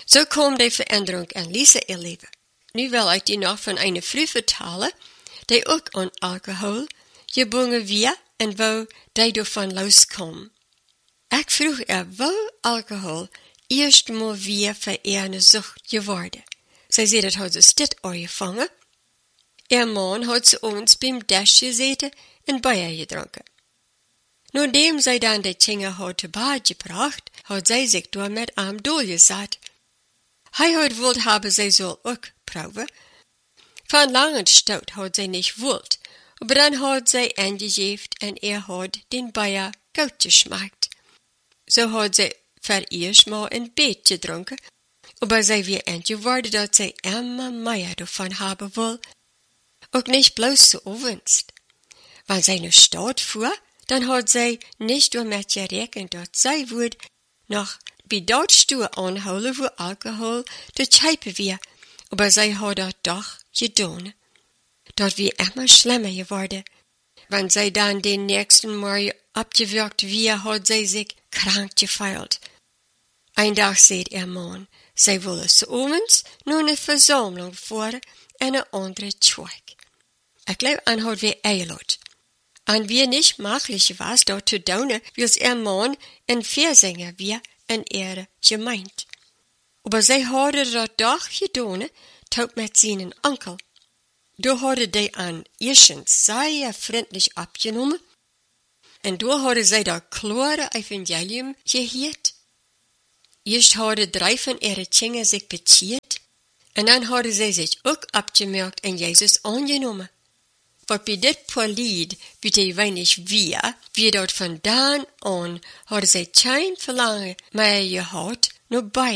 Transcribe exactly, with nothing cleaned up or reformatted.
So kwam die Veränderung an Lisa ihr Leben. Nu wil ik die nog van een vrouw vertellen, die ook aan alcohol gebonden weer en wo die daarvan loskomen. Ik vroeg er, wo alcohol eerst mal weer voor een zucht geworden. Zij zei, dat had ze stit aangevangen. Ihr man had ze ons beim Dash gezeten en Bier gedronken. Nadat zij dan de Tjinger had te bad gebracht, had zij zich door met hem doorgezet. Hij had wild hebben zij zal ook proeven. Van langen stout had zij niet wild, aber dan had zij aangegeven en er had den Bier goed geschmeckt. Zo had zij voor eerst maar een beetje gedronken, aber zij weer aangeworden dat zij immer meer davon hebben wil, ook niet bloos zo ovens. Wenn zij nu staat fuhr, dan had zij niet door met gerekend dat zij would nog bij dat stoel aanhouden wo alcohol te tjijpen weer, aber zij had dat toch gedaan. Dat weer immer schlimmer geworden. Wenn zij dan den nächsten Morgen abgewürgt weer, had zij zich krank gefühlt. Ein dag zei ihr man, zij willen s'avonds naar een verzameling voeren en een andere Zweig. Ik glaube, an had weer eingeladen. An wie nicht möglich was, dort zu tun, wie's ihr Mann ein Versänger wie in ihre Gemeinde. Aber sie hadden dat doch gedaan, tot mit seinen Onkel. Da hadden die an erstens sehr freundlich abgenommen, und da hadden sie das klare Evangelium gehört. Erst hadden drei von ihre Kinder sich bekehrt, und dann hadden sie sich auch abgemerkt und Jesus angenommen. Wat bij dit paar lied weet hij weinig wie, wie dat vandaan aan hadden zij geen verlangen meer gehad naar bij